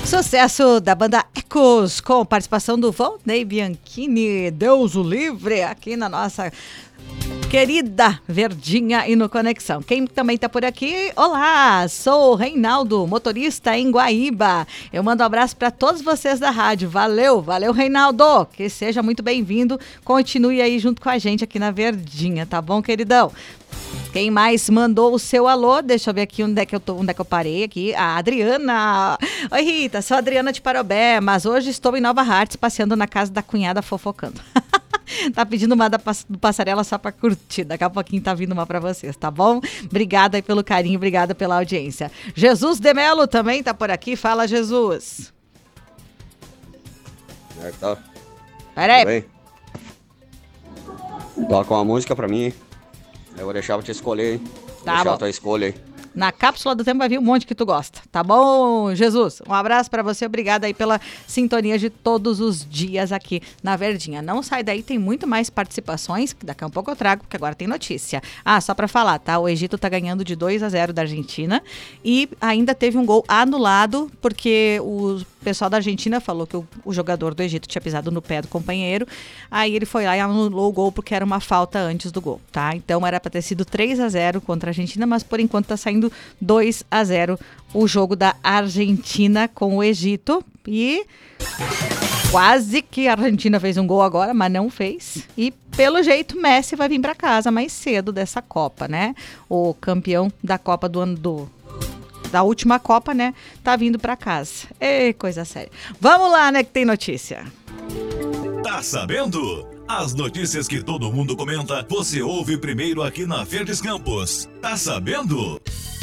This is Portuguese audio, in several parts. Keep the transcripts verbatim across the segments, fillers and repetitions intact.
Sucesso da banda Ecos, com participação do Valnei Bianchini, Deus o livre, aqui na nossa querida Verdinha e no Conexão. Quem também está por aqui? Olá, sou o Reinaldo, motorista em Guaíba. Eu mando um abraço para todos vocês da rádio. Valeu, valeu, Reinaldo. Que seja muito bem-vindo. Continue aí junto com a gente aqui na Verdinha, tá bom, queridão? Quem mais mandou o seu alô? Deixa eu ver aqui onde é que eu tô, onde é que eu parei aqui. A Adriana. Oi, Rita, sou a Adriana de Parobé, mas hoje estou em Nova Hartz, passeando na casa da cunhada fofocando. Tá pedindo uma da do Passarela só pra curtir. Daqui a pouquinho tá vindo uma pra vocês, tá bom? Obrigada aí pelo carinho, obrigada pela audiência. Jesus de Melo também tá por aqui. Fala, Jesus. É, tá. Pera aí. Tudo bem? Toca uma música pra mim, hein? Eu vou deixar pra te escolher, hein? Tá deixar bom. a tua escolha, hein? Na cápsula do tempo vai vir um monte que tu gosta, tá bom, Jesus? Um abraço pra você, obrigada aí pela sintonia de todos os dias aqui na Verdinha. Não sai daí, tem muito mais participações, que daqui a um pouco eu trago, porque agora tem notícia. Ah, só pra falar, tá? O Egito tá ganhando de dois a zero da Argentina e ainda teve um gol anulado, porque o pessoal da Argentina falou que o, o jogador do Egito tinha pisado no pé do companheiro, aí ele foi lá e anulou o gol porque era uma falta antes do gol, tá? Então era pra ter sido três a zero contra a Argentina, mas por enquanto tá saindo dois a zero o jogo da Argentina com o Egito e quase que a Argentina fez um gol agora, mas não fez. E pelo jeito Messi vai vir pra casa mais cedo dessa Copa, né? O campeão da Copa do ano do da última Copa, né? Tá vindo pra casa. Ei, coisa séria. Vamos lá, né, que tem notícia. Tá sabendo? As notícias que todo mundo comenta, você ouve primeiro aqui na Verdes Campos. Tá sabendo?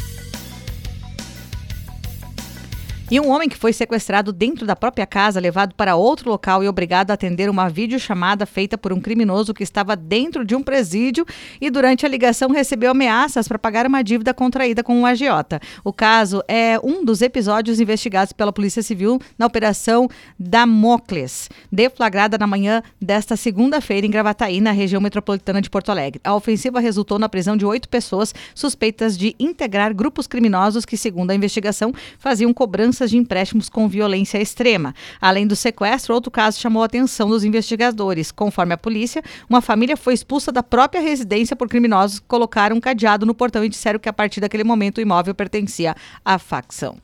E um homem que foi sequestrado dentro da própria casa, levado para outro local e obrigado a atender uma videochamada feita por um criminoso que estava dentro de um presídio e durante a ligação recebeu ameaças para pagar uma dívida contraída com um agiota. O caso é um dos episódios investigados pela Polícia Civil na Operação Damocles, deflagrada na manhã desta segunda-feira em Gravataí, na região metropolitana de Porto Alegre. A ofensiva resultou na prisão de oito pessoas suspeitas de integrar grupos criminosos que, segundo a investigação, faziam cobrança de empréstimos com violência extrema. Além do sequestro, outro caso chamou a atenção dos investigadores. Conforme a polícia, uma família foi expulsa da própria residência por criminosos que colocaram um cadeado no portão e disseram que a partir daquele momento o imóvel pertencia à facção.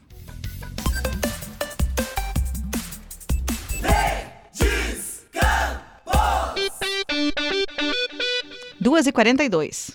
duas e quarenta e dois.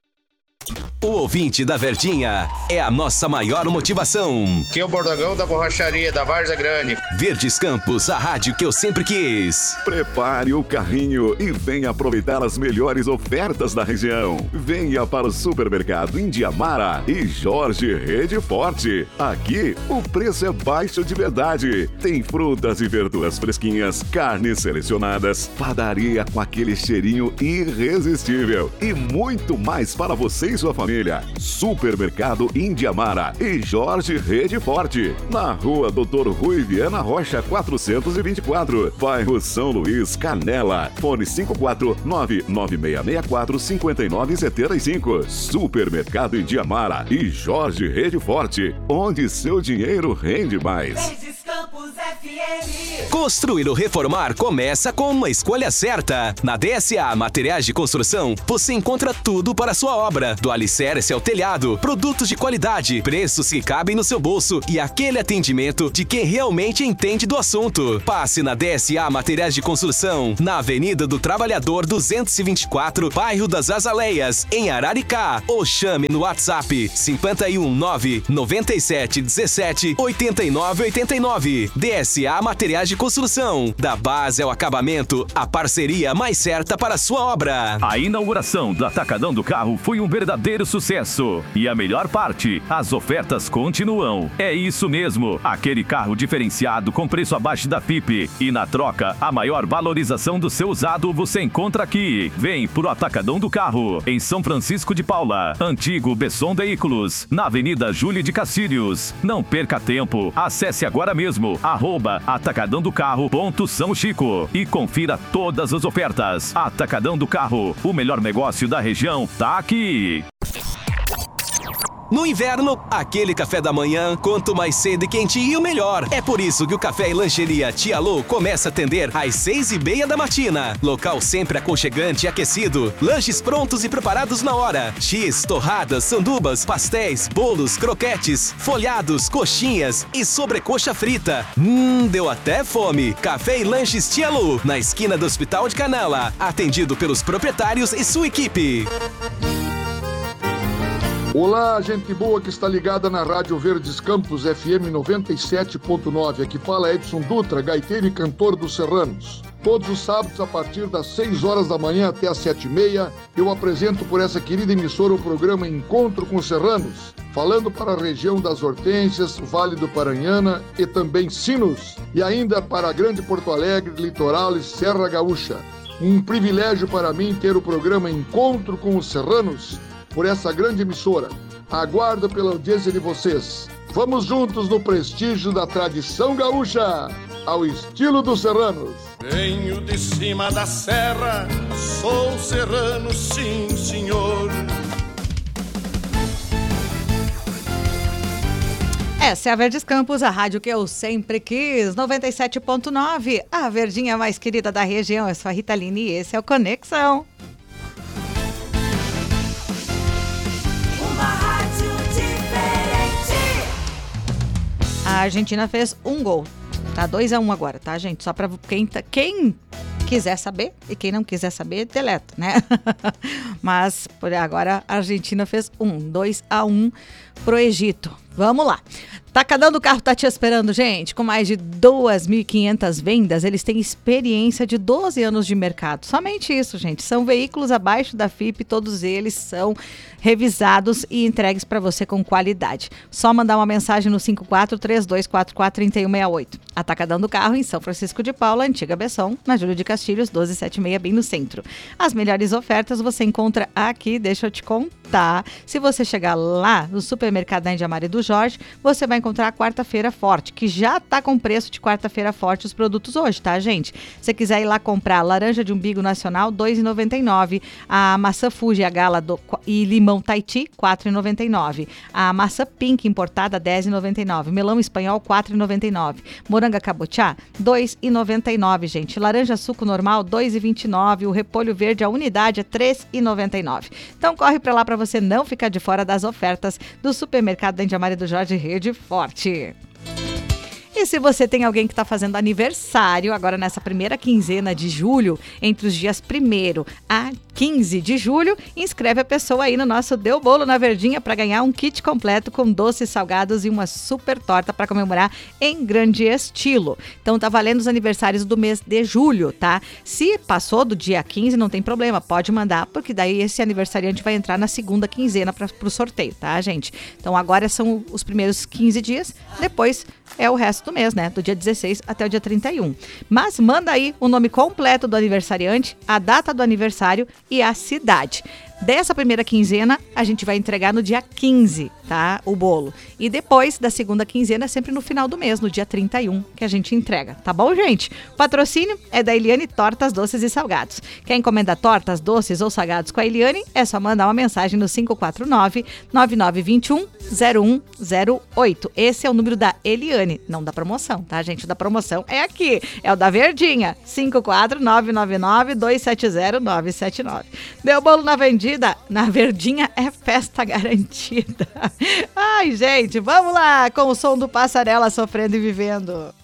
O ouvinte da Verdinha é a nossa maior motivação. Que é o Bordogão da Borracharia da Várzea Grande. Verdes Campos, a rádio que eu sempre quis. Prepare o carrinho e venha aproveitar as melhores ofertas da região. Venha para o Supermercado Indiamara e Jorge Rede Forte. Aqui, o preço é baixo de verdade. Tem frutas e verduras fresquinhas, carnes selecionadas, padaria com aquele cheirinho irresistível e muito mais para você e sua família. Supermercado Indiamara e Jorge Rede Forte, na rua Doutor Rui Viana Rocha quatrocentos e vinte e quatro, bairro São Luís, Canela. Fone cinco quatro nove nove seis seis quatro cinco nove sete cinco. Supermercado Indiamara e Jorge Rede Forte, onde seu dinheiro rende mais. Verdes Campos F M. Construir ou reformar começa com uma escolha certa. Na D S A Materiais de Construção, você encontra tudo para a sua obra, do alicerce ao telhado, produtos de qualidade, preços que cabem no seu bolso e aquele atendimento de quem realmente entende do assunto. Passe na D S A Materiais de Construção, na Avenida do Trabalhador duzentos e vinte e quatro, bairro das Azaleias, em Araricá, ou chame no WhatsApp cinco um nove nove sete um sete oito nove oito nove. D S A Materiais de Construção, da base ao acabamento, a parceria mais certa para a sua obra. A inauguração do Atacadão do Carro foi um verdadeiro sucesso. E a melhor parte, as ofertas continuam. É isso mesmo, aquele carro diferenciado com preço abaixo da F I P. E na troca, a maior valorização do seu usado você encontra aqui. Vem pro Atacadão do Carro, em São Francisco de Paula, antigo Besson Veículos, na Avenida Júlio de Cacírios. Não perca tempo, acesse agora mesmo, arroba atacadão do carro ponto São Chico e confira todas as ofertas. Atacadão do Carro, o melhor negócio da região tá aqui. No inverno, aquele café da manhã, quanto mais cedo e quentinho, melhor. É por isso que o Café e Lancheria Tia Lô começa a atender às seis e meia da matina. Local sempre aconchegante e aquecido. Lanches prontos e preparados na hora. X, torradas, sandubas, pastéis, bolos, croquetes, folhados, coxinhas e sobrecoxa frita. Hum, deu até fome. Café e Lanches Tia Lô, na esquina do Hospital de Canela. Atendido pelos proprietários e sua equipe. Olá, gente boa que está ligada na Rádio Verdes Campos F M noventa e sete ponto nove. Aqui fala Edson Dutra, gaiteiro e cantor dos Serranos. Todos os sábados, a partir das seis horas da manhã até as sete e meia, eu apresento por essa querida emissora o programa Encontro com os Serranos, falando para a região das Hortênsias, Vale do Paranhana e também Sinos, e ainda para a Grande Porto Alegre, Litoral e Serra Gaúcha. Um privilégio para mim ter o programa Encontro com os Serranos por essa grande emissora. Aguardo pela audiência de vocês. Vamos juntos no prestígio da tradição gaúcha, ao estilo dos serranos. Venho de cima da serra, sou serrano, sim, senhor. Essa é a Verdes Campos, a rádio que eu sempre quis, noventa e sete ponto nove, a verdinha mais querida da região. Eu sou a Rita Line e esse é o Conexão. A Argentina fez um gol. Tá dois a um agora, tá, gente? Só pra quem, tá, quem quiser saber e quem não quiser saber, deleta, né? Mas por agora a Argentina fez um, dois a um pro Egito. Vamos lá. Tacadão do Carro tá te esperando, gente. Com mais de duas mil e quinhentas vendas, eles têm experiência de doze anos de mercado. Somente isso, gente. São veículos abaixo da F I P, todos eles são revisados e entregues para você com qualidade. Só mandar uma mensagem no cinco quatro três dois quatro quatro três um seis oito. Atacadão do Carro em São Francisco de Paula, Antiga Besson, na Júlio de Castilhos, doze setenta e seis, bem no centro. As melhores ofertas você encontra aqui, deixa eu te contar. Se você chegar lá no supermercado da Índia Maria do Jorge, você vai encontrar a quarta-feira forte, que já tá com preço de quarta-feira forte os produtos hoje, tá, gente? Se você quiser ir lá comprar laranja de umbigo nacional, dois reais e noventa e nove centavos. A maçã Fuji, a gala do, e limão Tahiti, quatro reais e noventa e nove centavos. A maçã Pink importada, dez reais e noventa e nove centavos. Melão espanhol, quatro reais e noventa e nove centavos. Moranga cabotiá, dois reais e noventa e nove centavos, gente. Laranja suco normal, dois reais e vinte e nove centavos. O repolho verde, a unidade, é três reais e noventa e nove centavos. Então corre pra lá pra você não ficar de fora das ofertas do supermercado da Índia Maria do Jorge Rede Forte. E se você tem alguém que está fazendo aniversário agora nessa primeira quinzena de julho, entre os dias primeiro a quinze de julho, inscreve a pessoa aí no nosso Deu Bolo na Verdinha para ganhar um kit completo com doces salgados e uma super torta para comemorar em grande estilo. Então tá valendo os aniversários do mês de julho, tá? Se passou do dia quinze, não tem problema, pode mandar, porque daí esse aniversariante vai entrar na segunda quinzena para o sorteio, tá, gente? Então agora são os primeiros quinze dias, depois é o resto do mês, né? Do dia dezesseis até o dia trinta e um. Mas manda aí o nome completo do aniversariante, a data do aniversário e a cidade. Dessa primeira quinzena, a gente vai entregar no dia quinze, tá? O bolo. E depois da segunda quinzena, sempre no final do mês, no dia trinta e um, que a gente entrega. Tá bom, gente? O patrocínio é da Eliane Tortas, Doces e Salgados. Quer encomendar tortas, doces ou salgados com a Eliane? É só mandar uma mensagem no cinco quatro nove, nove nove dois um, zero um zero oito. Esse é o número da Eliane, não da promoção, tá, gente? O da promoção é aqui, é o da Verdinha, cinco quatro nove nove nove, dois sete zero, nove sete nove. Deu bolo na vendida? Na Verdinha é festa garantida. Ai, gente, vamos lá com o som do Passarela Sofrendo e Vivendo.